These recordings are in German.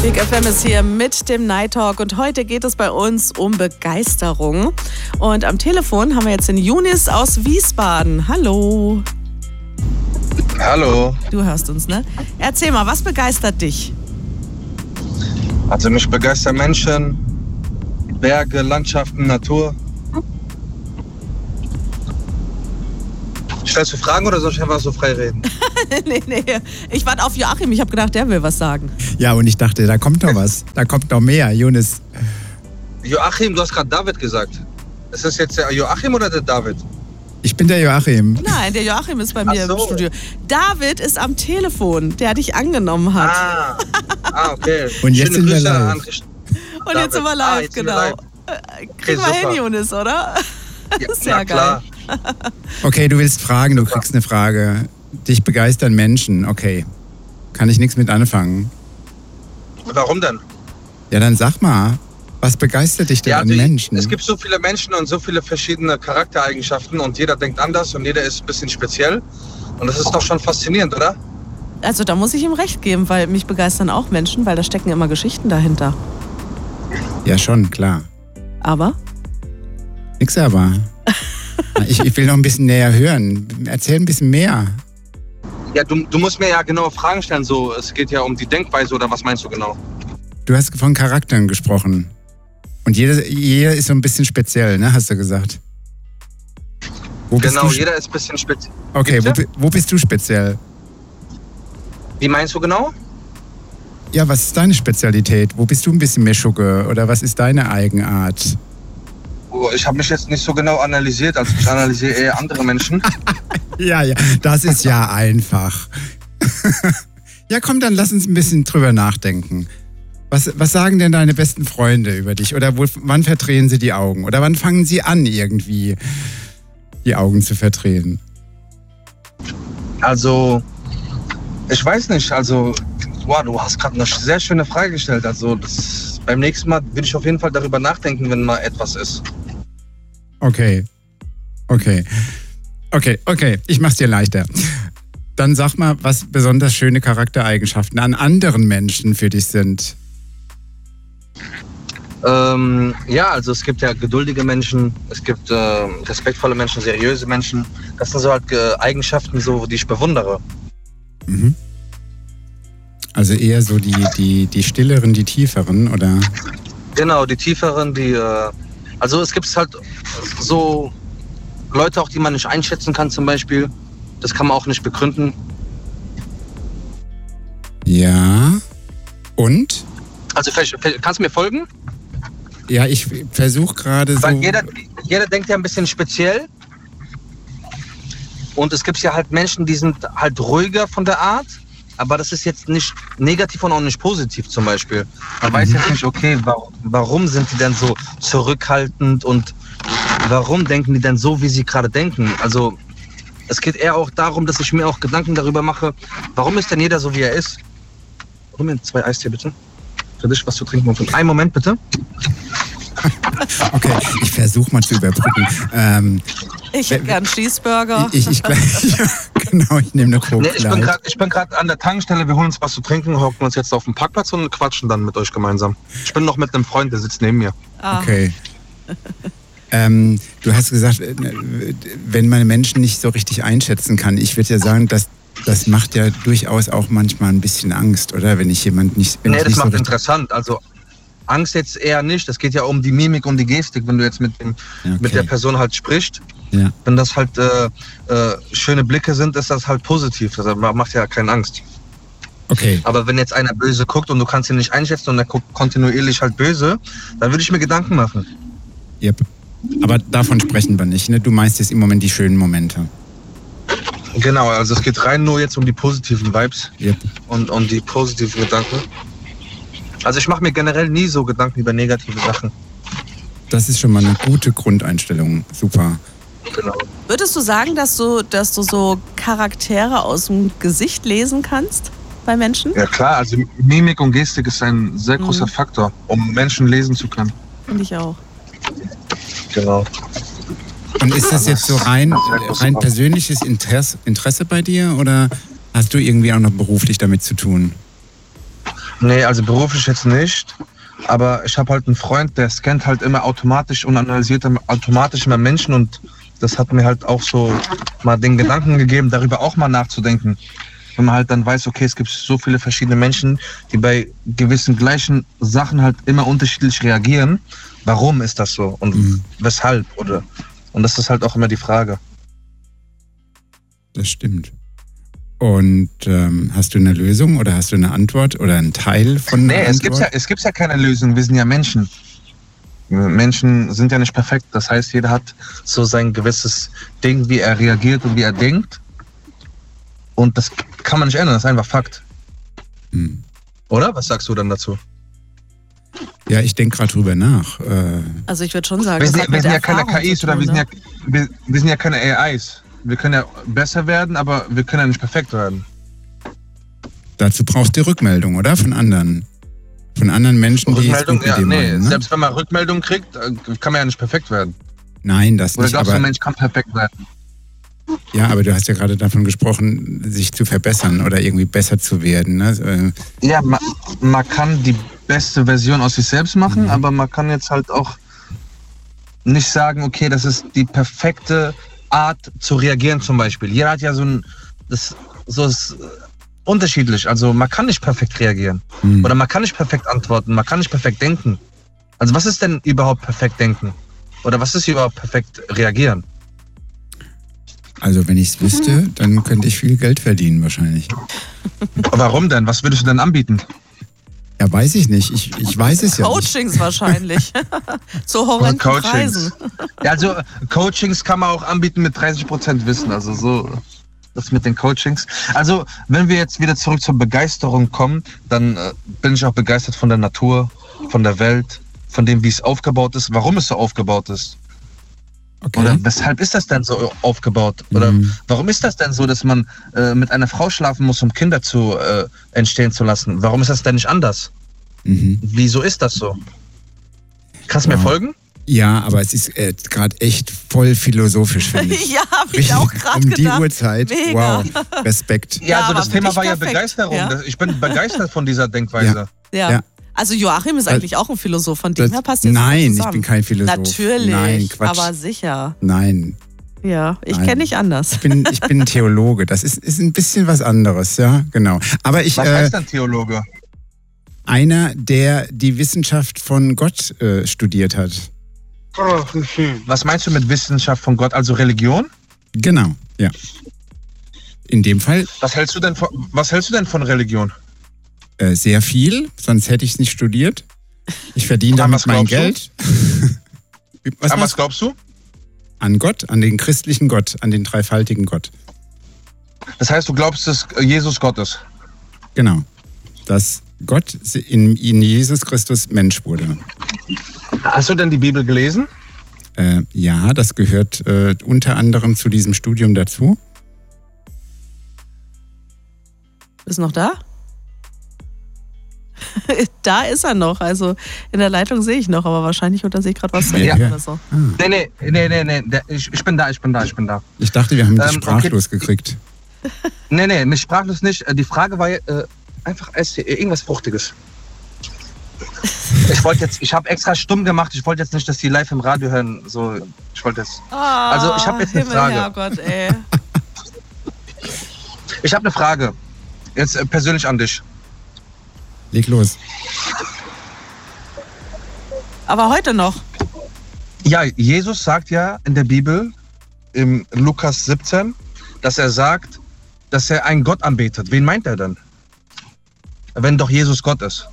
Big FM ist hier mit dem Night Talk und heute geht es bei uns um Begeisterung. Und am Telefon haben wir jetzt den Younis aus Wiesbaden. Hallo. Hallo. Du hörst uns, ne? Erzähl mal, was begeistert dich? Also mich begeistern Menschen, Berge, Landschaften, Natur. Stellst du Fragen oder soll ich einfach so frei reden? Nee. Ich warte auf Joachim. Ich habe gedacht, der will was sagen. Ja, und ich dachte, da kommt noch was. Da kommt noch mehr, Younis. Joachim, du hast gerade David gesagt. Ist das jetzt der Joachim oder der David? Ich bin der Joachim. Nein, der Joachim ist bei mir im Studio. David ist am Telefon, der dich angenommen hat. Okay. Und jetzt sind wir live. Und jetzt sind wir live, genau. Kriegen wir hin, Younis, oder? Ja, sehr geil. Okay, du willst fragen, du kriegst eine Frage. Dich begeistern Menschen, okay. Kann ich nichts mit anfangen. Warum denn? Ja, dann sag mal, was begeistert dich denn an Menschen? Es gibt so viele Menschen und so viele verschiedene Charaktereigenschaften und jeder denkt anders und jeder ist ein bisschen speziell. Und das ist doch schon faszinierend, oder? Also da muss ich ihm recht geben, weil mich begeistern auch Menschen, weil da stecken immer Geschichten dahinter. Ja, schon, klar. Aber? Nix aber. Ich will noch ein bisschen näher hören. Erzähl ein bisschen mehr. Ja, du musst mir ja genaue Fragen stellen. So, es geht ja um die Denkweise oder was meinst du genau? Du hast von Charakteren gesprochen. Und jeder ist so ein bisschen speziell, ne? Hast du gesagt. Genau, jeder ist ein bisschen speziell. Okay, wo bist du speziell? Wie meinst du genau? Ja, was ist deine Spezialität? Wo bist du ein bisschen mehr Schugge? Oder was ist deine Eigenart? Ich habe mich jetzt nicht so genau analysiert, also ich analysiere eher andere Menschen. Ja, das ist ja einfach. Ja, komm, dann lass uns ein bisschen drüber nachdenken. Was sagen denn deine besten Freunde über dich? Oder wann verdrehen sie die Augen? Oder wann fangen sie an, irgendwie die Augen zu verdrehen? Also, ich weiß nicht. Also, wow, du hast gerade eine sehr schöne Frage gestellt. Also, beim nächsten Mal würde ich auf jeden Fall darüber nachdenken, wenn mal etwas ist. Okay. Ich mach's dir leichter. Dann sag mal, was besonders schöne Charaktereigenschaften an anderen Menschen für dich sind. Ja, also es gibt ja geduldige Menschen, es gibt respektvolle Menschen, seriöse Menschen. Das sind so halt Eigenschaften, so, die ich bewundere. Mhm. Also eher so die stilleren, die tieferen, oder? Genau, die tieferen, also es gibt halt so Leute auch, die man nicht einschätzen kann zum Beispiel. Das kann man auch nicht begründen. Ja. Und? Also kannst du mir folgen? Ja, ich versuche gerade so... Weil jeder denkt ja ein bisschen speziell. Und es gibt ja halt Menschen, die sind halt ruhiger von der Art. Aber das ist jetzt nicht negativ und auch nicht positiv zum Beispiel. Man weiß jetzt nicht, okay, warum sind die denn so zurückhaltend und warum denken die denn so, wie sie gerade denken? Also es geht eher auch darum, dass ich mir auch Gedanken darüber mache, warum ist denn jeder so, wie er ist? Hol mir 2 Eistee bitte. Für dich was zu trinken. Und einen Moment bitte. Okay, ich versuche mal zu überbrücken. Ich hätte gern Cheeseburger. Genau, ich nehme eine Coke. Nee, ich bin gerade an der Tankstelle, wir holen uns was zu trinken, hocken uns jetzt auf den Parkplatz und quatschen dann mit euch gemeinsam. Ich bin noch mit einem Freund, der sitzt neben mir. Okay. Du hast gesagt, wenn man Menschen nicht so richtig einschätzen kann, ich würde ja sagen, das macht ja durchaus auch manchmal ein bisschen Angst, oder? Wenn ich jemand nicht... Das macht interessant, also... Angst jetzt eher nicht. Es geht ja um die Mimik und die Gestik, wenn du jetzt mit der Person halt sprichst. Ja. Wenn das halt schöne Blicke sind, ist das halt positiv. Das macht ja keine Angst. Okay. Aber wenn jetzt einer böse guckt und du kannst ihn nicht einschätzen und er guckt kontinuierlich halt böse, dann würde ich mir Gedanken machen. Yep. Aber davon sprechen wir nicht, ne? Du meinst jetzt im Moment die schönen Momente. Genau, also es geht rein nur jetzt um die positiven Vibes. Yep. Und die positiven Gedanken. Also ich mache mir generell nie so Gedanken über negative Sachen. Das ist schon mal eine gute Grundeinstellung. Super. Genau. Würdest du sagen, dass du so Charaktere aus dem Gesicht lesen kannst bei Menschen? Ja klar, also Mimik und Gestik ist ein sehr großer Faktor, um Menschen lesen zu können. Finde ich auch. Genau. Und ist das jetzt so rein persönliches Interesse bei dir oder hast du irgendwie auch noch beruflich damit zu tun? Nee, also beruflich jetzt nicht. Aber ich habe halt einen Freund, der scannt halt immer automatisch und analysiert automatisch immer Menschen. Und das hat mir halt auch so mal den Gedanken gegeben, darüber auch mal nachzudenken. Wenn man halt dann weiß, okay, es gibt so viele verschiedene Menschen, die bei gewissen gleichen Sachen halt immer unterschiedlich reagieren. Warum ist das so und weshalb? Und das ist halt auch immer die Frage. Das stimmt. Und hast du eine Lösung oder hast du eine Antwort oder einen Teil von einer Antwort? Nee, es gibt ja keine Lösung. Wir sind ja Menschen. Menschen sind ja nicht perfekt. Das heißt, jeder hat so sein gewisses Ding, wie er reagiert und wie er denkt. Und das kann man nicht ändern. Das ist einfach Fakt. Oder? Was sagst du dann dazu? Ja, ich denke gerade drüber nach. Also ich würde schon sagen, wir sind ja keine KIs oder wir sind ja keine AIs. Wir können ja besser werden, aber wir können ja nicht perfekt werden. Dazu brauchst du Rückmeldung, oder? Von anderen. Von anderen Menschen, die es gut mit dir meinen, ne? Selbst wenn man Rückmeldung kriegt, kann man ja nicht perfekt werden. Nein, das oder nicht. Oder glaubst du, ein Mensch kann perfekt werden? Ja, aber du hast ja gerade davon gesprochen, sich zu verbessern oder irgendwie besser zu werden. Ne? Ja, man kann die beste Version aus sich selbst machen, aber man kann jetzt halt auch nicht sagen, okay, das ist die perfekte Art zu reagieren zum Beispiel. Jeder hat ja das ist unterschiedlich. Also man kann nicht perfekt reagieren. Oder man kann nicht perfekt antworten, man kann nicht perfekt denken. Also was ist denn überhaupt perfekt denken? Oder was ist überhaupt perfekt reagieren? Also wenn ich es wüsste, dann könnte ich viel Geld verdienen wahrscheinlich. Warum denn? Was würdest du denn anbieten? Ja, weiß ich nicht. Ich weiß es ja nicht. Coachings wahrscheinlich. Zu horrenden Preisen. Ja, also Coachings kann man auch anbieten mit 30% Wissen. Also so das mit den Coachings. Also wenn wir jetzt wieder zurück zur Begeisterung kommen, dann bin ich auch begeistert von der Natur, von der Welt, von dem, wie es aufgebaut ist, warum es so aufgebaut ist. Okay. Oder weshalb ist das denn so aufgebaut? Oder warum ist das denn so, dass man mit einer Frau schlafen muss, um Kinder zu entstehen zu lassen? Warum ist das denn nicht anders? Wieso ist das so? Kannst du mir folgen? Ja, aber es ist gerade echt voll philosophisch, finde ich. Ja, hab ich auch gerade gedacht. Um die Uhrzeit. Mega. Wow, Respekt. Ja, also das Thema war ja Begeisterung. Ja? Ich bin begeistert von dieser Denkweise. Ja. Also Joachim ist eigentlich auch ein Philosoph, von dem her passt jetzt Nein, zusammen. Ich bin kein Philosoph. Natürlich, nein, Quatsch. Aber sicher. Nein. Ja, ich kenne nicht anders. Ich bin Theologe, das ist ein bisschen was anderes, ja, genau. Aber was heißt denn Theologe? Einer, der die Wissenschaft von Gott studiert hat. Was meinst du mit Wissenschaft von Gott, also Religion? Genau, ja. In dem Fall. Was hältst du denn von Religion? Sehr viel, sonst hätte ich es nicht studiert. Ich verdiene damit mein Geld. Was glaubst du? An Gott, an den christlichen Gott, an den dreifaltigen Gott. Das heißt, du glaubst, dass Jesus Gott ist? Genau. Dass Gott in Jesus Christus Mensch wurde. Hast du denn die Bibel gelesen? Ja, das gehört unter anderem zu diesem Studium dazu. Ist noch da? Da ist er noch, also in der Leitung sehe ich noch, aber wahrscheinlich unter sich gerade was zu reden oder so. Nee, ich bin da. Ich dachte, wir haben dich sprachlos gekriegt. Nee, mich sprachlos nicht. Die Frage war einfach irgendwas Fruchtiges. Ich habe extra stumm gemacht, ich wollte jetzt nicht, dass die live im Radio hören, so, ich wollte jetzt, also ich habe jetzt eine Frage. Herrgott, ey. Ich habe eine Frage, jetzt persönlich an dich. Leg los. Aber heute noch. Ja, Jesus sagt ja in der Bibel, im Lukas 17, dass er sagt, dass er einen Gott anbetet. Wen meint er denn? Wenn doch Jesus Gott ist.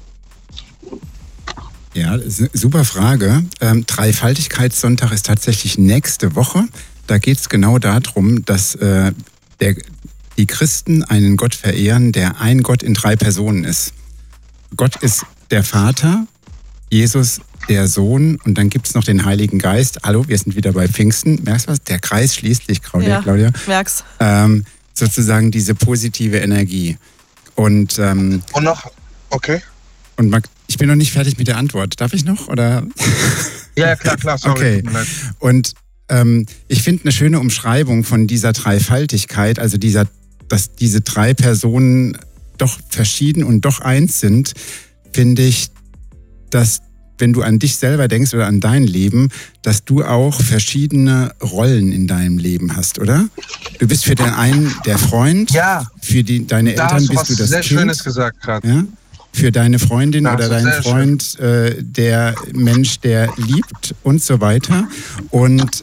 Ja, das ist eine super Frage. Dreifaltigkeitssonntag ist tatsächlich nächste Woche. Da geht es genau darum, dass die Christen einen Gott verehren, der ein Gott in 3 Personen ist. Gott ist der Vater, Jesus der Sohn und dann gibt es noch den Heiligen Geist. Hallo, wir sind wieder bei Pfingsten. Merkst du was? Der Kreis schließt sich, Claudia. Merk's. Sozusagen diese positive Energie. Und noch, okay. Und ich bin noch nicht fertig mit der Antwort. Darf ich noch? Oder? Ja, klar, sorry. Okay. Und ich finde eine schöne Umschreibung von dieser Dreifaltigkeit, also dass diese 3 Personen doch verschieden und doch eins sind, finde ich, dass, wenn du an dich selber denkst oder an dein Leben, dass du auch verschiedene Rollen in deinem Leben hast, oder? Du bist für den einen der Freund, für deine Eltern bist du das sehr Kind. Schönes gesagt gerade. Ja? Für deine Freundin oder deinen Freund der Mensch, der liebt und so weiter. Und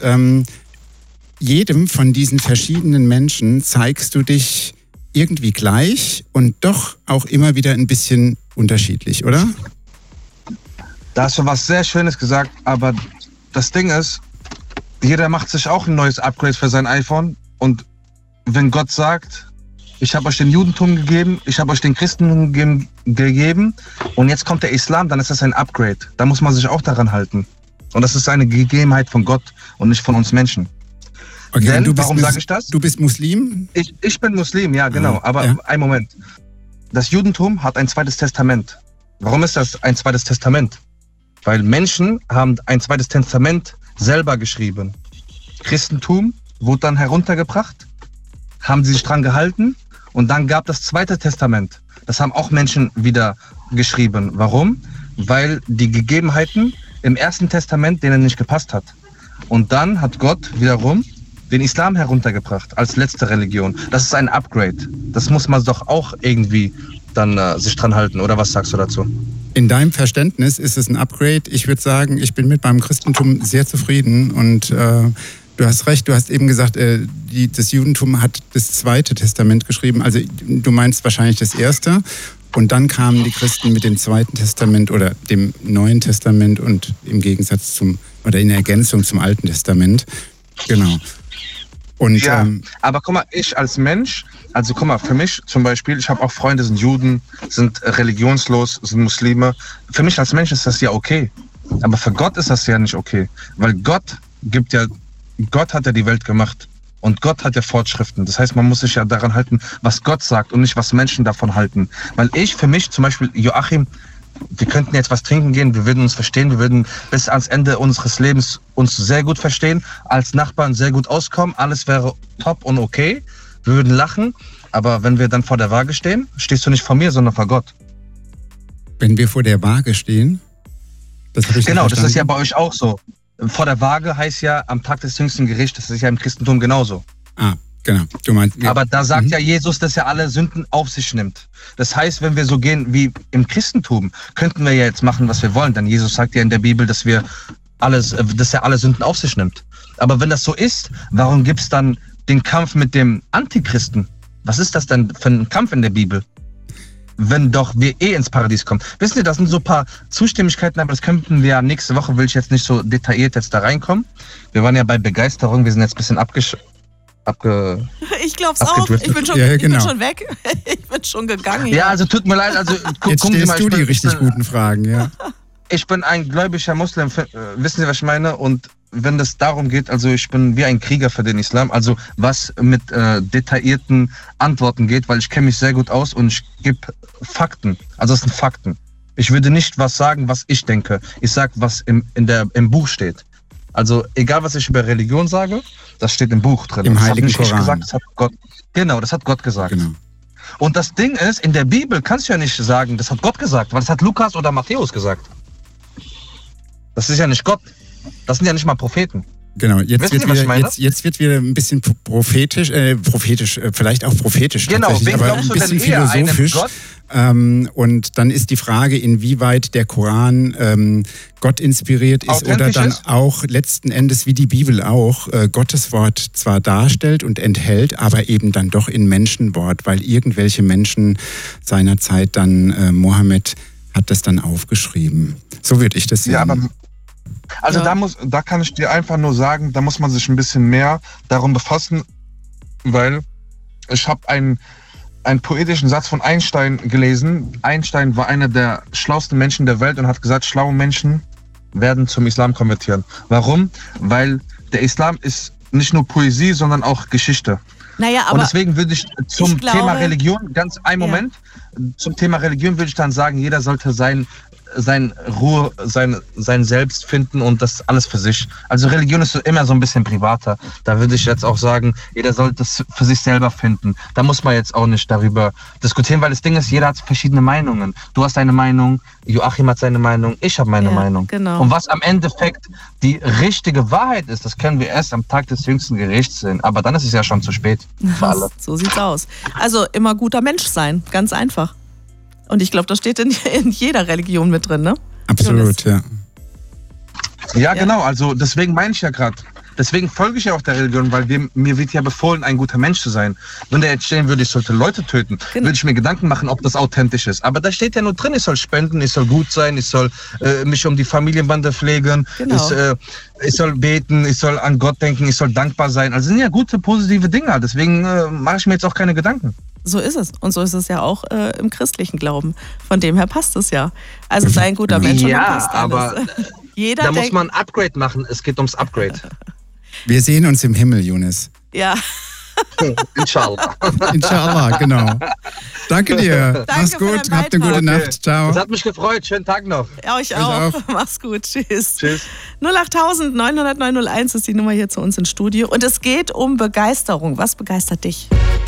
jedem von diesen verschiedenen Menschen zeigst du dich irgendwie gleich und doch auch immer wieder ein bisschen unterschiedlich, oder? Da hast du was sehr Schönes gesagt, aber das Ding ist, jeder macht sich auch ein neues Upgrade für sein iPhone. Und wenn Gott sagt, ich habe euch den Judentum gegeben, ich habe euch den Christentum gegeben und jetzt kommt der Islam, dann ist das ein Upgrade. Da muss man sich auch daran halten. Und das ist eine Gegebenheit von Gott und nicht von uns Menschen. Okay, denn, warum sage ich das? Du bist Muslim? Ich bin Muslim, ja genau. Aber ein Moment. Das Judentum hat ein zweites Testament. Warum ist das ein zweites Testament? Weil Menschen haben ein zweites Testament selber geschrieben. Christentum wurde dann heruntergebracht, haben sie sich dran gehalten und dann gab das zweite Testament. Das haben auch Menschen wieder geschrieben. Warum? Weil die Gegebenheiten im ersten Testament denen nicht gepasst hat. Und dann hat Gott wiederum den Islam heruntergebracht als letzte Religion. Das ist ein Upgrade. Das muss man doch auch irgendwie dann sich dran halten. Oder was sagst du dazu? In deinem Verständnis ist es ein Upgrade. Ich würde sagen, ich bin mit meinem Christentum sehr zufrieden und du hast recht, du hast eben gesagt, das Judentum hat das zweite Testament geschrieben. Also du meinst wahrscheinlich das erste und dann kamen die Christen mit dem zweiten Testament oder dem Neuen Testament und im Gegensatz oder in Ergänzung zum Alten Testament. Genau. Und, ja, aber guck mal, ich als Mensch, also guck mal, für mich zum Beispiel, ich habe auch Freunde, sind Juden, sind religionslos, sind Muslime. Für mich als Mensch ist das ja okay. Aber für Gott ist das ja nicht okay. Weil Gott hat ja die Welt gemacht. Und Gott hat ja Vorschriften. Das heißt, man muss sich ja daran halten, was Gott sagt und nicht, was Menschen davon halten. Weil für mich zum Beispiel, Joachim, wir könnten jetzt was trinken gehen, wir würden uns verstehen, wir würden bis ans Ende unseres Lebens uns sehr gut verstehen, als Nachbarn sehr gut auskommen, alles wäre top und okay, wir würden lachen, aber wenn wir dann vor der Waage stehen, stehst du nicht vor mir, sondern vor Gott. Wenn wir vor der Waage stehen? Das habe ich genau, das ist ja bei euch auch so. Vor der Waage heißt ja am Tag des jüngsten Gerichts, das ist ja im Christentum genauso. Genau, du meinst. Ja. Aber da sagt ja Jesus, dass er alle Sünden auf sich nimmt. Das heißt, wenn wir so gehen wie im Christentum, könnten wir ja jetzt machen, was wir wollen. Denn Jesus sagt ja in der Bibel, dass er alle Sünden auf sich nimmt. Aber wenn das so ist, warum gibt es dann den Kampf mit dem Antichristen? Was ist das denn für ein Kampf in der Bibel? Wenn doch wir ins Paradies kommen. Wissen Sie, das sind so ein paar Zustimmigkeiten, aber das könnten wir ja nächste Woche, will ich jetzt nicht so detailliert jetzt da reinkommen. Wir waren ja bei Begeisterung, wir sind jetzt ein bisschen Ich glaub's auch. Ich bin schon weg. Ich bin schon gegangen. Ja, also tut mir leid. Also, jetzt stellst du die richtig guten Fragen, ja. Ich bin ein gläubiger Muslim, wissen Sie, was ich meine? Und wenn das darum geht, also ich bin wie ein Krieger für den Islam, also was mit detaillierten Antworten geht, weil ich kenne mich sehr gut aus und ich gebe Fakten. Also das sind Fakten. Ich würde nicht was sagen, was ich denke. Ich sage, was im Buch steht. Also egal, was ich über Religion sage, das steht im Buch drin. Im Heiligen Koran. Ich gesagt, das hat Gott. Genau, das hat Gott gesagt. Genau. Und das Ding ist, in der Bibel kannst du ja nicht sagen, das hat Gott gesagt, weil das hat Lukas oder Matthäus gesagt. Das ist ja nicht Gott. Das sind ja nicht mal Propheten. Genau, jetzt wird wieder ein bisschen prophetisch, vielleicht auch prophetisch, genau, aber ein bisschen philosophisch. Und dann ist die Frage, inwieweit der Koran Gott inspiriert ist oder dann auch letzten Endes, wie die Bibel auch, Gottes Wort zwar darstellt und enthält, aber eben dann doch in Menschenwort, weil irgendwelche Menschen seinerzeit dann, Mohammed hat das dann aufgeschrieben. So würde ich das sehen. Ja, aber also da kann ich dir einfach nur sagen, da muss man sich ein bisschen mehr darum befassen, weil ich habe einen poetischen Satz von Einstein gelesen. Einstein war einer der schlauesten Menschen der Welt und hat gesagt, schlaue Menschen werden zum Islam konvertieren. Warum? Weil der Islam ist nicht nur Poesie, sondern auch Geschichte. Naja, aber und deswegen würde ich Thema Religion, zum Thema Religion würde ich dann sagen, jeder sollte sein Ruhe, sein Selbst finden und das alles für sich. Also Religion ist immer so ein bisschen privater. Da würde ich jetzt auch sagen, jeder sollte das für sich selber finden. Da muss man jetzt auch nicht darüber diskutieren, weil das Ding ist, jeder hat verschiedene Meinungen. Du hast deine Meinung, Joachim hat seine Meinung, ich habe meine Meinung. Genau. Und was am Endeffekt die richtige Wahrheit ist, das können wir erst am Tag des jüngsten Gerichts sehen. Aber dann ist es ja schon zu spät für alle. So sieht's aus. Also immer guter Mensch sein, ganz einfach. Und ich glaube, das steht in jeder Religion mit drin, ne? Absolut, ja. Ja, genau. Also deswegen meine ich ja gerade. Deswegen folge ich ja auch der Religion, weil mir wird ja befohlen, ein guter Mensch zu sein. Wenn da jetzt stehen würde, ich sollte Leute töten, würde ich mir Gedanken machen, ob das authentisch ist. Aber da steht ja nur drin, ich soll spenden, ich soll gut sein, ich soll mich um die Familienbande pflegen, ich soll beten, ich soll an Gott denken, ich soll dankbar sein. Also das sind ja gute, positive Dinge. Deswegen mache ich mir jetzt auch keine Gedanken. So ist es. Und so ist es ja auch im christlichen Glauben. Von dem her passt es ja. Also sei ein guter Mensch und dann passt alles. Aber da muss man ein Upgrade machen. Es geht ums Upgrade. Wir sehen uns im Himmel, Younes. Ja. Inshallah. Inshallah, genau. Danke dir. Mach's gut. Habt eine gute Nacht. Ciao. Es hat mich gefreut. Schönen Tag noch. Euch auch. Mach's gut. Tschüss. Tschüss. 08000 900 901 ist die Nummer hier zu uns ins Studio. Und es geht um Begeisterung. Was begeistert dich?